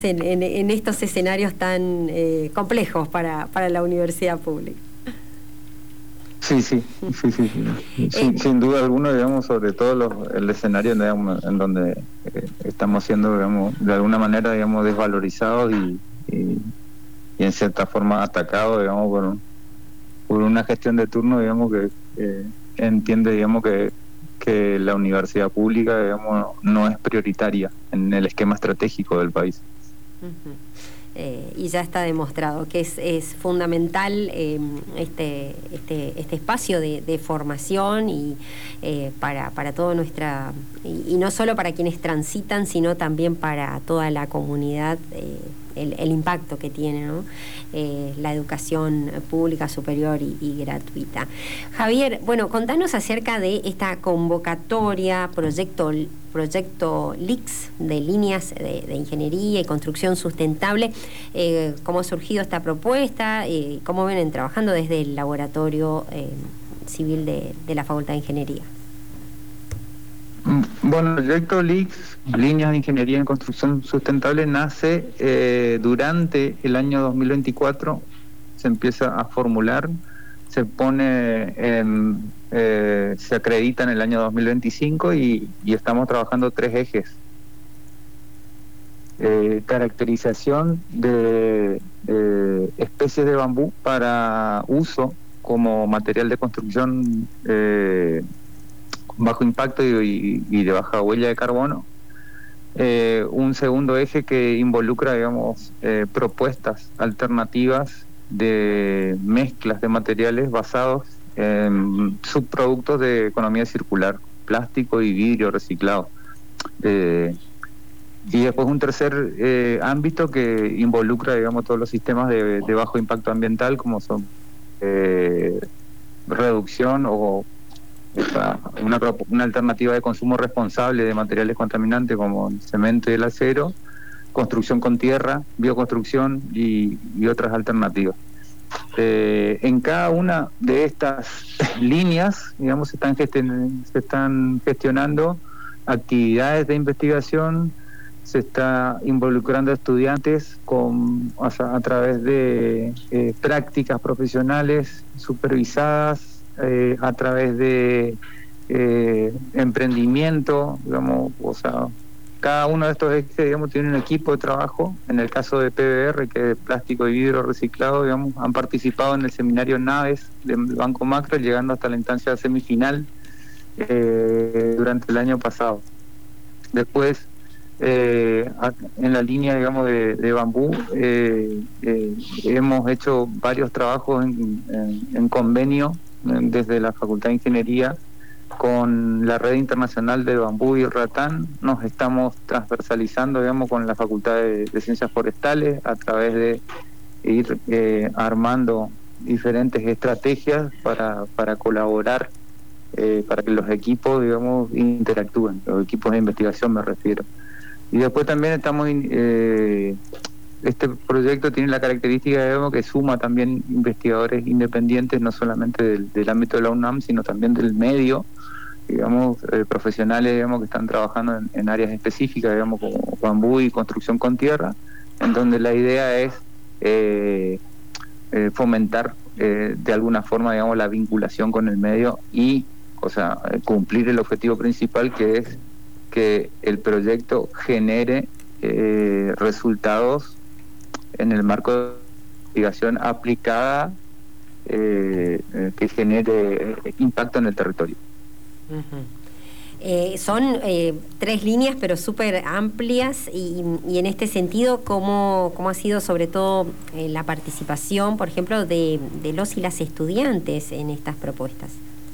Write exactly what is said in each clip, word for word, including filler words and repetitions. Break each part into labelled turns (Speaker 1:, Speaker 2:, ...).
Speaker 1: en, en, en estos escenarios tan eh, complejos para, para la universidad pública.
Speaker 2: Sí, sí, sí, sí, sí. Sin,
Speaker 1: Eh,
Speaker 2: sin duda alguna, digamos, sobre todo los, el escenario, digamos, en donde eh, estamos siendo, digamos, de alguna manera, digamos, desvalorizados y, y, y en cierta forma atacados, digamos, por, por una gestión de turno, digamos, que eh, entiende, digamos, que, que la universidad pública, digamos, no es prioritaria en el esquema estratégico del país.
Speaker 1: uh-huh. Eh, y ya está demostrado que es, es fundamental eh, este, este, este espacio de, de formación y eh, para, para toda nuestra, y, y no solo para quienes transitan, sino también para toda la comunidad, eh, el, el impacto que tiene, ¿no? eh, la educación pública superior y, y gratuita. Javier, bueno, contanos acerca de esta convocatoria, proyecto proyecto L I X de líneas de, de ingeniería y construcción sustentable. Eh, ¿Cómo ha surgido esta propuesta? Eh, ¿Cómo vienen trabajando desde el laboratorio eh, civil de, de la Facultad de Ingeniería?
Speaker 2: Bueno, el proyecto L I X, Líneas de Ingeniería en Construcción Sustentable, nace eh, durante el año dos mil veinticuatro, se empieza a formular, se pone en, eh, se acredita en el año dos mil veinticinco y, y estamos trabajando tres ejes. Eh, caracterización de eh, especies de bambú para uso como material de construcción eh, bajo impacto y, y de baja huella de carbono. Eh, un segundo eje que involucra, digamos, eh, propuestas alternativas de mezclas de materiales basados en subproductos de economía circular, plástico y vidrio reciclado. Eh, y después un tercer eh, ámbito que involucra, digamos, todos los sistemas de, de bajo impacto ambiental, como son eh, reducción o Una, una alternativa de consumo responsable de materiales contaminantes como el cemento y el acero, construcción con tierra, bioconstrucción y, y otras alternativas. Eh, en cada una de estas líneas, digamos, se están, gestion, se están gestionando actividades de investigación, se está involucrando a estudiantes con, o sea, a través de eh, prácticas profesionales supervisadas, Eh, a través de eh, emprendimiento, digamos, o sea, cada uno de estos ejes, digamos, tiene un equipo de trabajo. En el caso de P B R, que es plástico y vidrio reciclado, digamos, han participado en el seminario Naves del Banco Macro, llegando hasta la instancia semifinal eh, durante el año pasado. Después, eh, en la línea, digamos, de, de bambú, eh, eh, hemos hecho varios trabajos en, en, en convenio desde la Facultad de Ingeniería con la Red Internacional de Bambú y Ratán. Nos estamos transversalizando, digamos, con la Facultad de, de Ciencias Forestales a través de ir eh, armando diferentes estrategias para, para colaborar, eh, para que los equipos, digamos, interactúen, los equipos de investigación me refiero. Y después también estamos... Eh, Este proyecto tiene la característica, digamos, que suma también investigadores independientes, no solamente del, del ámbito de la UNAM, sino también del medio, digamos, eh, profesionales, digamos, que están trabajando en, en áreas específicas, digamos, como bambú y construcción con tierra, en donde la idea es eh, eh, fomentar eh, de alguna forma, digamos, la vinculación con el medio y, o sea, cumplir el objetivo principal, que es que el proyecto genere eh, resultados en el marco de investigación aplicada eh, eh, que genere impacto en el territorio.
Speaker 1: Uh-huh. Eh, son eh, tres líneas, pero súper amplias, y, y en este sentido, ¿cómo, cómo ha sido sobre todo eh, la participación, por ejemplo, de, de los y las estudiantes en estas propuestas?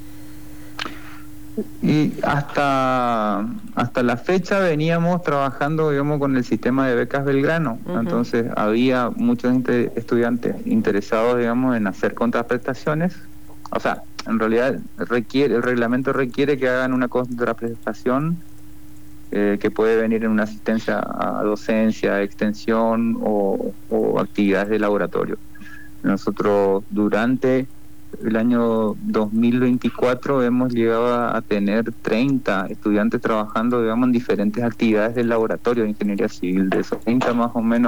Speaker 2: Y hasta hasta la fecha veníamos trabajando, digamos, con el sistema de becas Belgrano. Uh-huh. Entonces había muchos inter- estudiantes interesados, digamos, en hacer contraprestaciones. O sea, en realidad requiere el reglamento requiere que hagan una contraprestación eh, que puede venir en una asistencia a docencia, extensión o, o actividades de laboratorio. Nosotros durante el año dos mil veinticuatro hemos llegado a tener treinta estudiantes trabajando, digamos, en diferentes actividades del laboratorio de ingeniería civil. De esos treinta más o menos